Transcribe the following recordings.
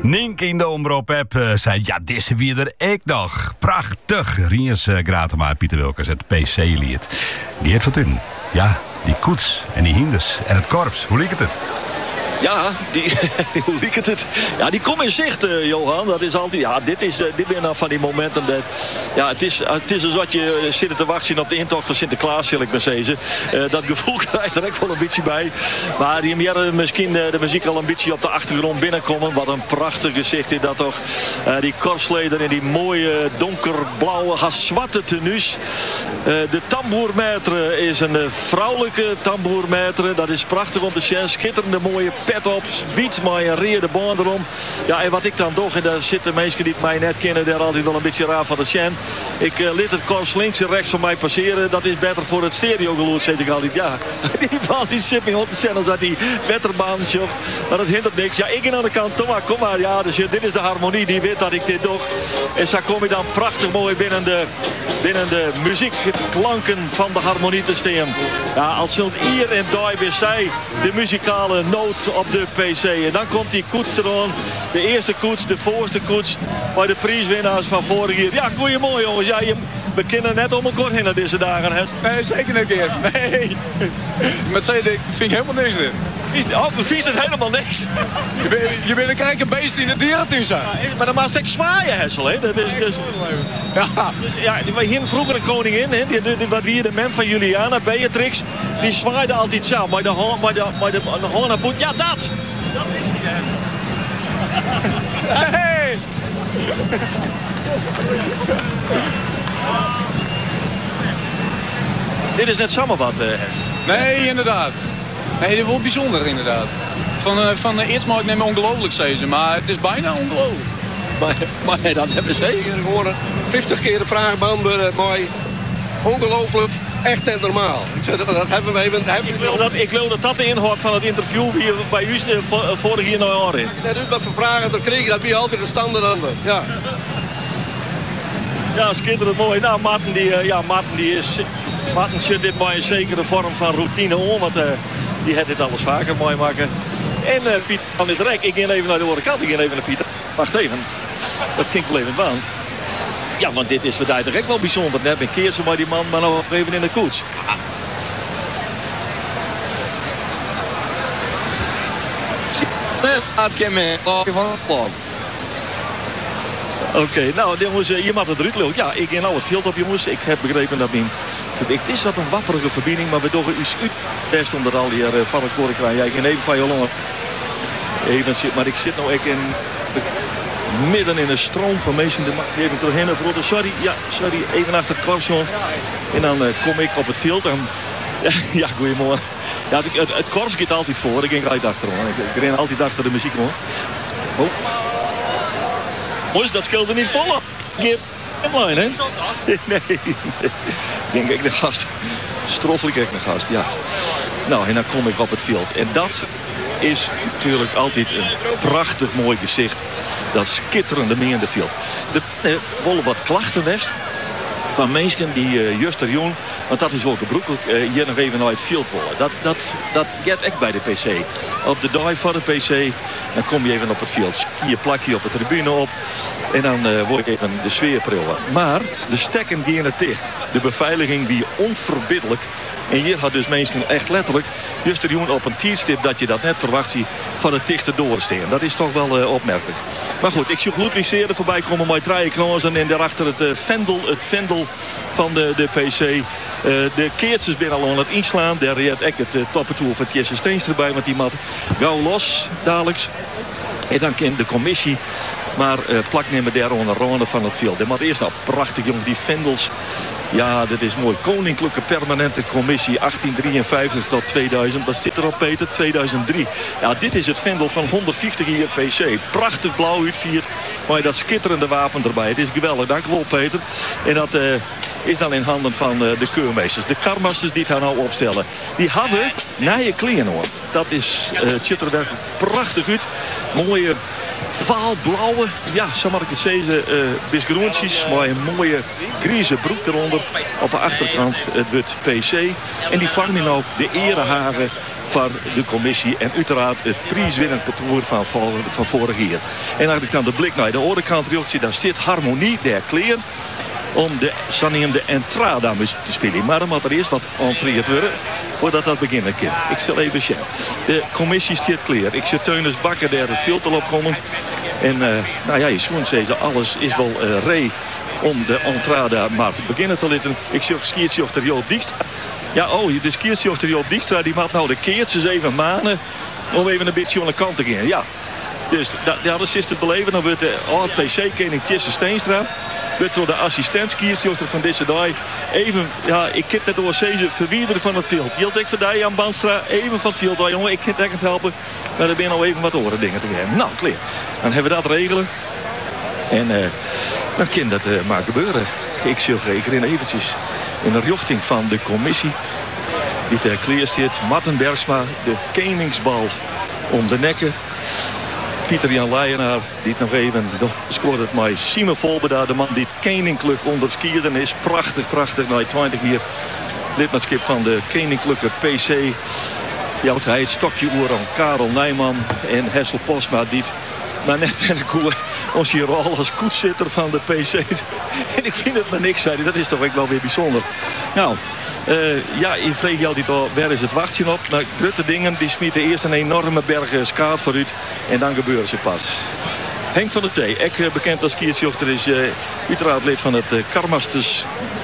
Nink in de omroep zei, ja, deze weer er ik nog. Prachtig. Riens Gratema, Pieter Wilkers, het PC-lied. Die heeft wat in. Ja, die koets en die hinders en het korps. Hoe liep het? Ja, hoe liep het? Ja, die komt in zicht, Johan. Dat is altijd, ja, dit ben dan van die momenten. Dat, ja, het is alsof je zit te wachten op de intocht van Sinterklaas, zal ik maar zeggen. Dat gevoel krijgt er ook wel een beetje bij. Maar die hebben misschien de muziek al een beetje op de achtergrond binnenkomen. Wat een prachtig gezicht is dat toch. Die korpsleden in die mooie donkerblauwe, zwarte tenues. De tamboermeter is een vrouwelijke tamboermeter. Dat is prachtig om te zien. Schitterende mooie pet op, wiet, maar een reerde baan erom. Ja, en wat ik dan toch, en daar zitten mensen die mij net kennen, daar altijd wel een beetje raar van de Sjen. Ik liet het korps links en rechts van mij passeren. Dat is beter voor het stereogeluid, zeg ik altijd. Ja, die baan die zit me op de Sjen als dat die wetterbaan zocht. Maar dat hindert niks. Ja, ik aan de kant, kom maar. Ja, dus dit is de harmonie, die weet dat ik dit doe. En zo kom je dan prachtig mooi binnen de muziekklanken van de harmonie te staan. Ja, als zo'n eer en daai bij zij de muzikale noot op de PC. En dan komt die koets eraan. De eerste koets, de voorste koets. Bij de prijswinnaars van vorig jaar. Ja, goeiemorgen jongens. Ja, we kennen net om elkaar heen deze dagen. Hè? Nee, zeker niet keer. Nee. Met zei ik vind ik helemaal niks dit. Oh, vies het helemaal niks. Je bent een kijkenbeest in het dierentuin. Ja, maar dan maakt het zwaaien, Hessel. Hè? Dat is, wij hier vroeger een koningin, hè? Wat wie de man van Juliana, Beatrix, die zwaaide altijd zo. Maar de hoorn naar boet. Ja, dat is die, hè. Hey! Dit is net samen wat, Hessel. Nee, inderdaad. Nee, dit wordt bijzonder inderdaad. Van eerst mag ik niet meer ongelooflijk zeggen, maar het is bijna ongelooflijk. Maar dat hebben ze zeker geworden. 50 keer de vraag beantwoorden, mooi. Ongelooflijk, echt en normaal. Ik zeg, dat hebben we even. Ik geloof dat de inhoud van het interview hier bij u vorig jaar nog aan in. Net uit wat voor vragen dan kreeg je, dat wie altijd de standaard antwoord. Ja. Ja, schitterend mooi. Nou, Martin zit dit bij een zekere vorm van routine om, want die heeft dit alles vaker mooi maken. En Piet van dit Rek, ik ga even naar de andere kant, ik ga even naar Pieter. Wacht even, dat klinkt wel even baan. Ja, want dit is voor Dijter ook wel bijzonder. Net een keer zo maar die man, maar nog even in de koets. Oké, nou jongens, je mag het eruit lopen. Ja, ik ga nou het veld op jongens. Ik heb begrepen dat het is wat een wapperige verbinding, maar we doen iets best om dat al hier van het horen krijgen. Ja, ik ga even van je longen. Maar ik zit nou ook midden in een stroom van mensen. Die hebben toch heen en sorry, even achter het korps, jongen. En dan kom ik op het veld en ja, goeiemorgen. Ja, het korps gaat altijd voor. Ik ging altijd achter, hoor. Ik ren altijd achter de muziek, hoor. Oh. Moest dat scheelde niet vol. Online, hè? Nee. Ik de gast. Stroffelijk ik de gast, ja. Nou, en dan kom ik op het veld. En dat is natuurlijk altijd een prachtig mooi gezicht. Dat skitterende meer in de veld. Er worden wat klachten west van mensen die juster jong, want dat is ook gebroekelijk, hier nog even naar het veld willen. Dat gaat echt bij de PC. Op de dag van de PC, dan kom je even op het veld. Je plak je op de tribune op en dan word ik even de sfeer prillen. Maar de stekken gaan het dicht. De beveiliging die onverbiddelijk. En hier had dus mensen echt letterlijk juster jong op een tijdstip dat je dat net verwacht ziet van het dichte doorsteen. Dat is toch wel opmerkelijk. Maar goed, ik zie Ludwig Seerde voorbij komen met draaien knozen en daarachter het vendel van de PC. De keertjes binnen al aan het inslaan. Daar heeft ik het toppentoer van Jesse Steens erbij, want die mat gauw los dadelijk. En dan kan de commissie maar plaknemen daar onder ronde van het veld. En maar eerst nou prachtig jongens, die vendels. Ja, dat is mooi. Koninklijke Permanente Commissie 1853 tot 2000. Wat zit erop, Peter? 2003. Ja, dit is het vendel van 150 jaar PC. Prachtig blauw uitvierd. Maar dat skitterende wapen erbij. Het is geweldig. Dank u wel, Peter. En dat is dan in handen van de keurmeesters. De karmasters die gaan nou opstellen. Die hadden naaie kleren hoor. Dat is ziet er werkelijk prachtig uit. Mooie vaalblauwe, ja, zo mag ik het zeggen, bisgroentjes, maar een mooie grijze broek eronder. Op de achterkant het wit PC. En die vangen nou de erehagen van de commissie. En uiteraard het prijswinnend parcours van vorig jaar. En als ik dan de blik naar de andere kant richt, dan zit Harmonie der Kleer om de zogenoemde entrada muziek te spelen. Maar dan moet er eerst wat entreerd worden voordat dat beginnen kan. Ik zal even zien. De commissie staat klaar. Ik zie Teunis Bakker daar het filter opkomen. En nou ja, je schoent zeggen, alles is wel ree om de entrada maar te beginnen te laten. Ik zie ook skiertjochter Joop Dijkstra. Ja, de skiertjochter Joop Dijkstra die maakt nou de keertjes even manen om even een beetje aan de kant te gaan. Ja, dus dat is het beleven. Dan wordt de PC-kening Tjesse Steenstra wordt door de assistent skiertjochter van deze dag even, ja, ik kan het door ze verwijderen van het veld. Hield ik voor die Jan Banstra even van het veld. Oh, jongen, ik kan het echt helpen. Maar er zijn al even wat oren dingen te geven. Nou, klaar. Dan hebben we dat regelen. En dan kan dat maar gebeuren. Ik zeg, ik ren eventjes in de richting van de commissie. Die ter klaar zit. Marten Bergsma, de keningsbal om de nekken. Pieter-Jan Leijenaar, die het nog even scoort het mij. Simon Volbeda, de man die het koninklijk onderskierden is. Prachtig, prachtig. Nou, 20 hier lidmaatschap van de koninklijke PC. Jouwt hij het stokje oer aan Karel Nijman en Hessel Posma. Die maar net en de koe ons hier al als koetsitter van de PC. En ik vind het maar niks, zei hij. Dat is toch wel weer bijzonder. Nou, ja, je vreeg jou dit al, waar is het wachtje op? Nou, Grutte Dingen, die smieten eerst een enorme berg skaat vooruit. En dan gebeuren ze pas. Henk van der Thee, ik bekend als skiertjochter, is uiteraard lid van het Karmasters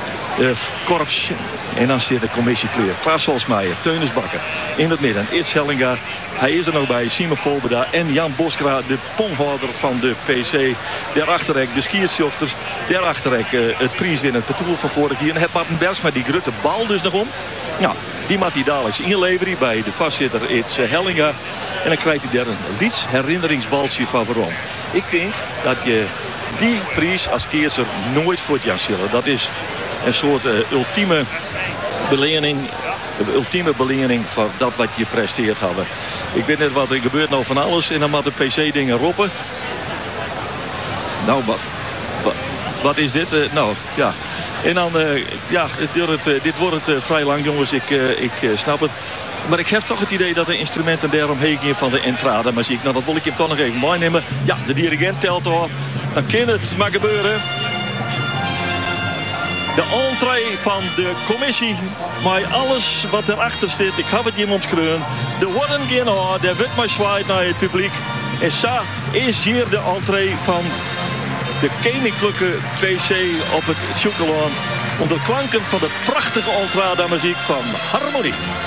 korps. En dan zit de commissie kleur. Klaas Holsmeijer, Teunis Bakker. In het midden, Its Hellinga. Hij is er nog bij, Simon Volbeda en Jan Boskra, de ponghouder van de PC. Daarachter de skiertjochters. Daarachter het prijswinnend parcours van vorig jaar. En het Marten Bergsma, die grutte bal dus nog om. Nou, die moet hij dadelijk inleveren bij de vastzitter Its Hellinga. En dan krijgt hij daar een lieds herinneringsbaltje van waarom. Ik denk dat je die prijs als keerser nooit voor het jas zullen. Dat is een soort ultieme belening. De ultieme belening voor dat wat je presteert hebben. Ik weet net wat er gebeurt nou van alles. En dan moet de PC dingen roepen. Nou, wat is dit? Nou, ja. En dan, ja, dit wordt vrij lang, jongens. Ik snap het. Maar ik heb toch het idee dat de instrumenten daaromheen gaan van de entrada muziek. Nou, dat wil ik je toch nog even meenemen. Ja, de dirigent telt al. Dan kan het maar gebeuren. De entree van de commissie. Maar alles wat erachter zit. Ik heb het iemand schreeuwen. De worden geen de wordt maar zwaait naar het publiek. En zo is hier de entree van de koninklijke PC op het Sjoekelaan. Onder klanken van de prachtige entrada muziek van Harmonie.